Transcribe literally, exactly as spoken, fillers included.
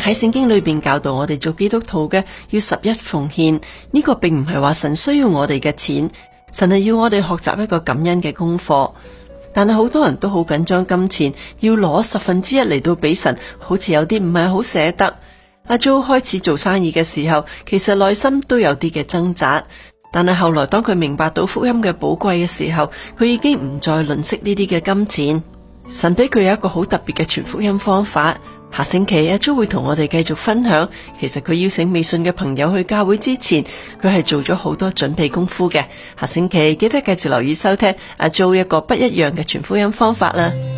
喺聖經裏邊教導我哋做基督徒嘅要十一奉獻，呢個並唔係話神需要我哋嘅錢，神係要我哋學習一個感恩嘅功課。但係好多人都好緊張金錢，要攞十分之一嚟到俾神，好似有啲唔係好捨得。阿 Jo 開始做生意嘅時候，其實內心都有啲嘅掙扎，但係後來當佢明白到福音嘅寶貴嘅時候，佢已經唔再吝嗇呢啲嘅金錢。神俾佢有一個好特別嘅傳福音方法。下星期阿 Jo 會同我哋繼續分享，其實佢邀請未信嘅朋友去教會之前，佢係做咗好多準備功夫嘅。下星期記得繼續留意收聽阿 Jo 一個不一樣嘅傳福音方法啦。